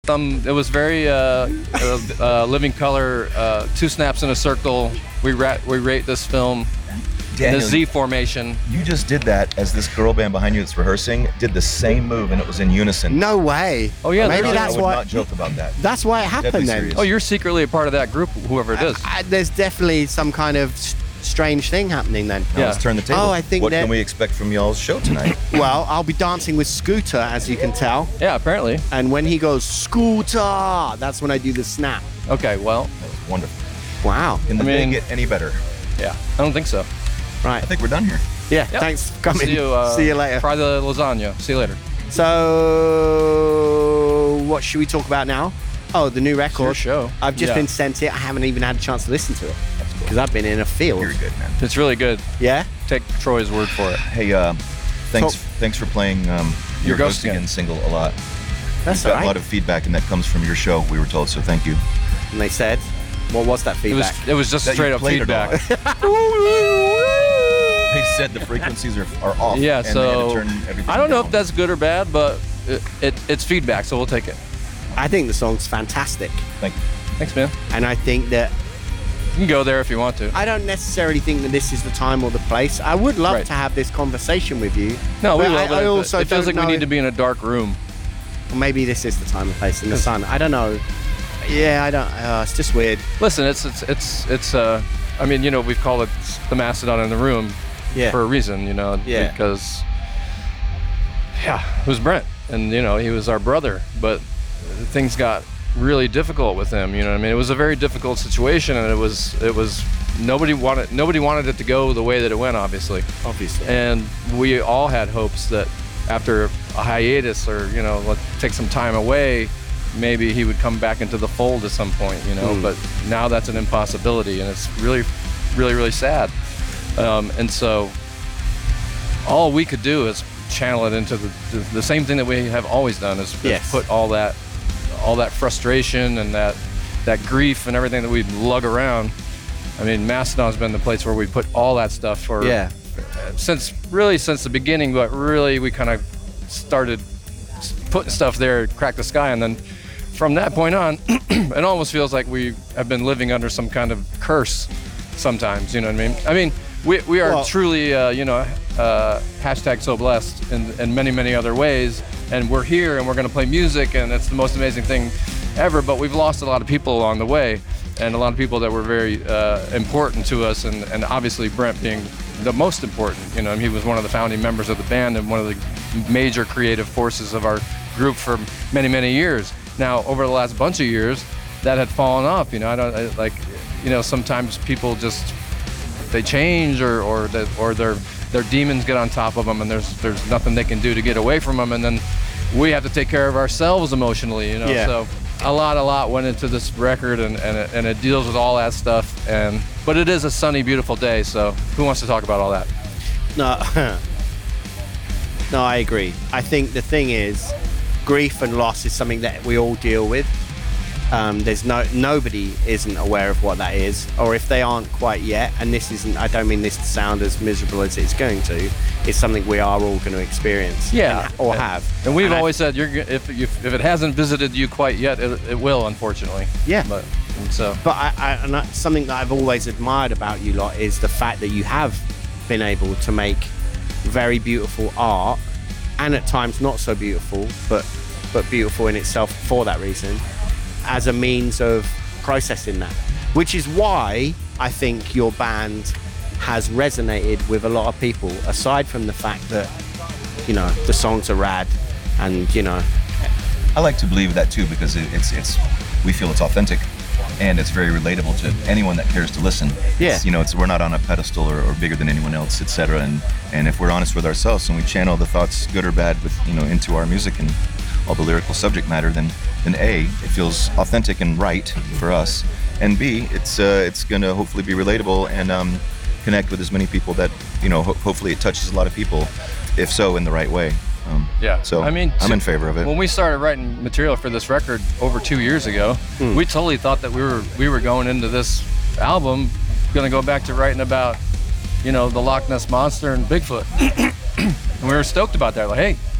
It was very living color, 2 snaps in a circle. We rate this film in Daniel, the Z formation. You just did that as this girl band behind you that's rehearsing did the same move, and it was in unison. No way. Oh, yeah, Maybe I that's I would why. not joke about that. That's why it Deadly happened then. serious. Oh, you're secretly a part of that group, whoever it is. There's definitely some kind of strange thing happening then. Now let's turn the table. Oh, I think what that- can we expect from y'all's show tonight? Well, I'll be dancing with Scooter, as you can tell. Yeah, apparently. And when he goes, Scooter, that's when I do the snap. Okay, well, That was wonderful. Wow. Can the I mean- day get any better? yeah, I don't think so. Right. I think we're done here. Yeah, Yep. thanks for coming. See you, later. Fry the lasagna. See you later. So, what should we talk about now? Oh, the new record. your show. I've just Yeah. been sent it. I haven't even had a chance to listen to it because I've been in a field. You're good, man. It's really good. Yeah. Take Troy's word for it. Hey, thanks for playing your Ghost Ghost Again single a lot. That's We've all got right. a lot of feedback, and that comes from your show, we were told, so thank you. And they said, what was that feedback? It was just That you straight up played it a feedback. They said the frequencies are off. Yeah, and they had so to turn everything I don't know down. if that's good or bad, but it's feedback, so we'll take it. I think the song's fantastic. Thank you. Thanks, man. And I think that You can go there if you want to. I don't necessarily think that this is the time or the place. I would love Right. to have this conversation with you. No, we but will. I But also it feels don't like we know need to be in a dark room. if- Maybe this is the time and place in the sun. I don't know. Yeah, I don't. It's just weird. Listen, it's. I mean, you know, we've called it the Mastodon in the room Yeah. for a reason, you know, Yeah. because it was Brent, and you know, he was our brother, but things got really difficult with him. You know what I mean? It was a very difficult situation, and it was nobody wanted it to go the way that it went, obviously. Obviously. And we all had hopes that after a hiatus, or you know, let's take some time away, maybe he would come back into the fold at some point, you know. But now that's an impossibility, and it's really, really, really sad. And so all we could do is channel it into the same thing that we have always done, is Yes. put all that frustration and that grief and everything that we lug around. I mean, Mastodon's been the place where we put all that stuff for since the beginning, but really we kind of started putting stuff there, crack the sky, and then from that point on, it almost feels like we have been living under some kind of curse sometimes, you know what I mean? I mean, we are truly, hashtag so blessed in many, many other ways, and we're here and we're gonna play music, and it's the most amazing thing ever, but we've lost a lot of people along the way, and a lot of people that were very important to us, and obviously Brent being the most important. You know, he was one of the founding members of the band and one of the major creative forces of our group for many, many years. Now, over the last bunch of years, that had fallen off. You know, sometimes people just, they change, or their demons get on top of them, and there's nothing they can do to get away from them, and then we have to take care of ourselves emotionally. You know, so a lot went into this record, and it deals with all that stuff. But it is a sunny, beautiful day. So who wants to talk about all that? No, I agree. I think the thing is, grief and loss is something that we all deal with. There's nobody isn't aware of what that is, or if they aren't quite yet. And this isn't. I don't mean this to sound as miserable as it's going to. It's something we are all going to experience. Or have. And we've And always said, if it hasn't visited you quite yet, it will, unfortunately. Yeah. But something that I've always admired about you lot is the fact that you have been able to make very beautiful art, and at times not so beautiful, but beautiful in itself for that reason, as a means of processing that. Which is why I think your band has resonated with a lot of people, aside from the fact that, you know, the songs are rad, and you know. I like to believe that too, because it's we feel it's authentic, and it's very relatable to anyone that cares to listen. Yeah. You know, we're not on a pedestal or bigger than anyone else, etc. And if we're honest with ourselves and we channel the thoughts, good or bad, with into our music and all the lyrical subject matter, then A, it feels authentic and right for us, and B, it's gonna hopefully be relatable and connect with as many people that, you know, hopefully it touches a lot of people, if so in the right way. So I mean, I'm in favor of it. When we started writing material for this record over 2 years ago, we totally thought that we were going into this album going to go back to writing about, you know, the Loch Ness Monster and Bigfoot. And we were stoked about that. Like, hey,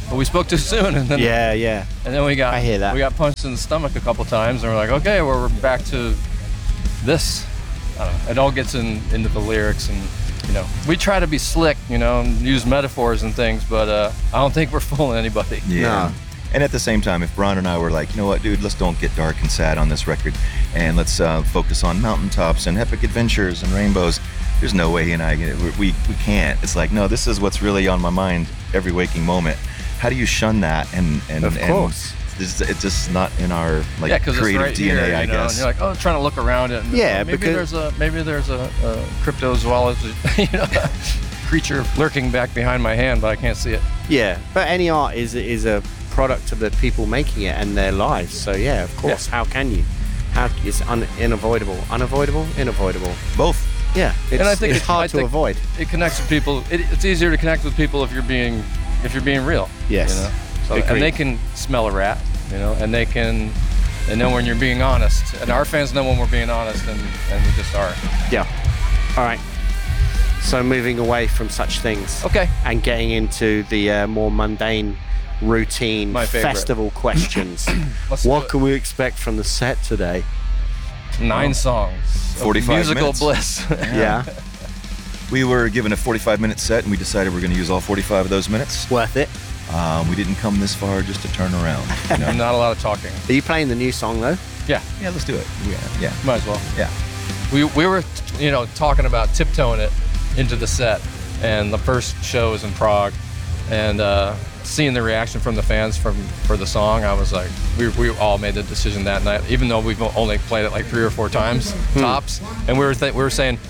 but we spoke too soon, and then Yeah. and then we got I hear that. we got punched in the stomach a couple times, and we're like, okay, well, we're back to this. I don't know. It all gets into the lyrics, and we try to be slick, and use metaphors and things, but I don't think we're fooling anybody. Yeah. No. And at the same time, if Brian and I were like, you know what, dude, let's don't get dark and sad on this record, and let's focus on mountaintops and epic adventures and rainbows, there's no way he and I, we can't. It's like, no, this is what's really on my mind every waking moment. How do you shun that? And Of course. it's just not in our Because creative it's right DNA, here, I guess. And you're like, oh, trying to look around it. And, Yeah, maybe because- there's a cryptozoologist, creature lurking back behind my hand, but I can't see it. Yeah, but any art is a product of the people making it and their lives. So yeah, of course. Yeah. How can you? It's unavoidable. Unavoidable? Unavoidable. Both. Yeah, it's, And I think it's hard to avoid. It connects with people. It's easier to connect with people if you're being real. Yes. So, Agreed. and they can smell a rat, and they know when you're being honest. And our fans know when we're being honest, and we just are. Yeah. All right. So moving away from such things. Okay. And getting into the more mundane, routine My favorite. festival questions. Let's do What it. can we expect from the set today? 9 songs. of 45 musical minutes. bliss. Yeah. We were given a 45-minute set, and we decided we're going to use all 45 of those minutes. Worth it. We didn't come this far just to turn around. Not a lot of talking. Are you playing the new song though? Yeah. Yeah, let's do it. Yeah. Might as well. Yeah. We were, talking about tiptoeing it into the set, and the first show was in Prague, and seeing the reaction from the fans for the song, I was like, we all made the decision that night, even though we've only played it like 3 or 4 times tops, and we were saying